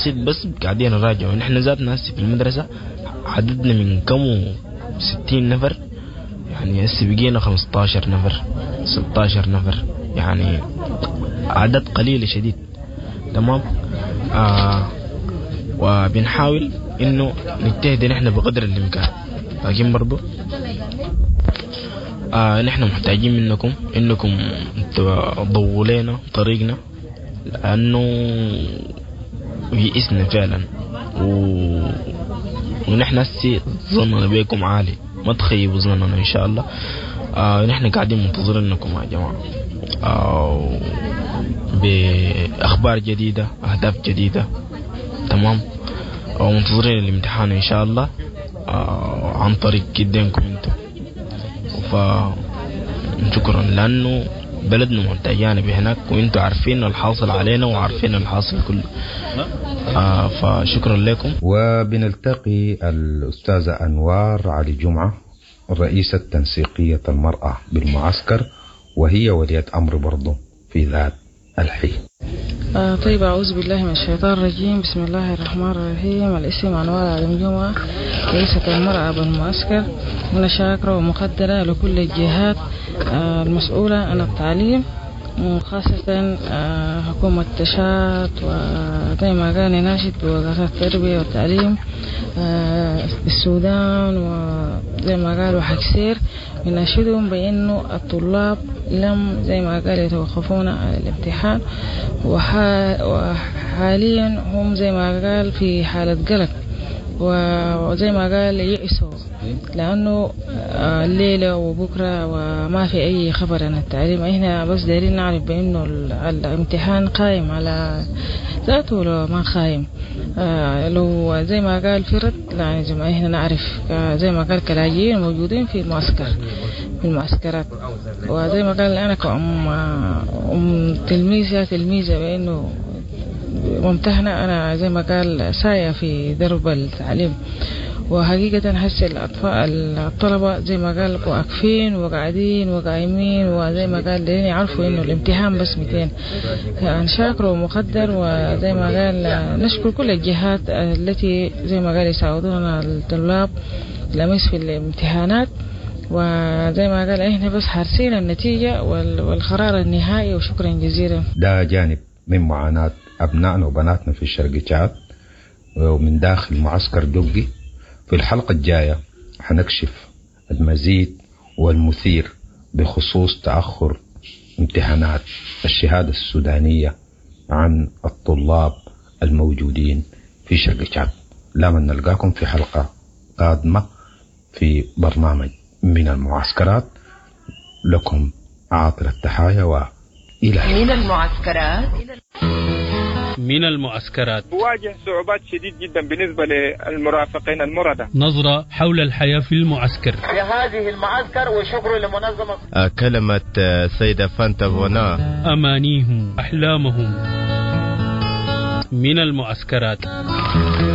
بسيط بس قاعدين نراجعوا. نحن ذاتنا هسه في المدرسة عددنا من كم 60 نفر، يعني هسه بقينا 15 نفر 16 نفر، يعني عدد قليل شديد. تمام. وبنحاول انه نجتهد نحن بقدر الامكان، لكن برضو نحن محتاجين منكم انكم تضووا لنا طريقنا، لانه يئسنا فعلا ونحن هسه ظننا بيكم عالي، ما تخيبوا ظننا ان شاء الله. نحن قاعدين منتظرينكم يا جماعة، بأخبار جديدة، أهداف جديدة. تمام. ومنتظرين الامتحان إن شاء الله عن طريق قدامكم انتم. فشكرا، لأنه بلدنا محتاجانا بهناك، وانتم عارفين الحاصل علينا وعارفين الحاصل كله. فشكرا لكم. وبنلتقي الأستاذة أنوار علي جمعة، رئيسة تنسيقية المرأة بالمعسكر، وهي ولية أمر برضو في ذات الحين. طيب، أعوذ بالله من الشيطان الرجيم. بسم الله الرحمن الرحيم. الاسم أنوار علي جمعة، رئيسة المرأة بالمعسكر. أنا شاكرة ومقدرة لكل الجهات المسؤولة عن التعليم، وخاصة حكومة تشاد، وزي ما قال ناشد بوزارة التربية والتعليم بالسودان، وزي ما قال وحكسير، بناشدهم بأنه الطلاب لم زي ما قال يتوقفون على الامتحان، وحاليا هم زي ما قال في حالة قلق، وزي ما قال يئسوا، لأنه الليلة وبكرة وما في أي خبر عن التعليم. إحنا بس دايرين نعرف بأنه الامتحان قائم على ذاته ولا ما قائم. لو زي ما قال فرد، يعني زي ما إحنا نعرف زي ما قال كلاجئين موجودين في المعسكر، في المعسكرات. وزي ما قال أنا كأم تلميذة بأنه ممتحنة، أنا زي ما قال ساية في درب التعليم. وحقيقة هسه الطلبة زي ما قال واقفين وقاعدين وقايمين، وزي ما قال لين يعرفوا إنه الامتحان بس 200. يعني شاكر ومقدر، وزي ما قال نشكر كل الجهات التي زي ما قال يساعدونا الطلاب لمس في الامتحانات. وزي ما قال احنا بس حارسين النتيجة والقرار النهائي، وشكرا جزيلا. ده جانب من معاناة أبنائنا وبناتنا في الشرق تشاد ومن داخل معسكر دقي. في الحلقة الجاية حنكشف المزيد والمثير بخصوص تأخر امتحانات الشهادة السودانية عن الطلاب الموجودين في شرق تشاد. لمن نلقاكم في حلقة قادمة في برنامج من المعسكرات. لكم عاطر التحايا وإلى من المعسكرات. من المعسكرات بواجه صعوبات شديد جدا بالنسبة للمرافقين المردة. نظرة حول الحياة في المعسكر. في هذه المعسكر، وشكر لمنظمة كلمة سيدة فانتا فونا، أمانيهم أحلامهم. من المعسكرات.